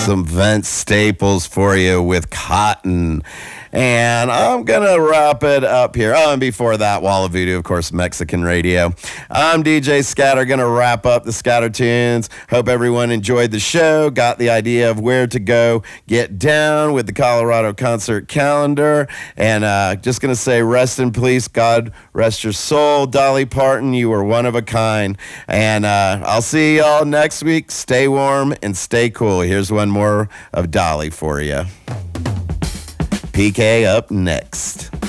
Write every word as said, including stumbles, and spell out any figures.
some Vince Staples for you with Cotton. And I'm going to wrap it up here. Oh, and before that, Wall of Voodoo, of course, Mexican radio. I'm D J Scatter, going to wrap up the Scatter Tunes. Hope everyone enjoyed the show, got the idea of where to go get down with the Colorado concert calendar. And uh, just going to say, rest in peace, God rest your soul. Dolly Parton, you were one of a kind. And uh, I'll see y'all next week. Stay warm and stay cool. Here's one more of Dolly for you. P K up next.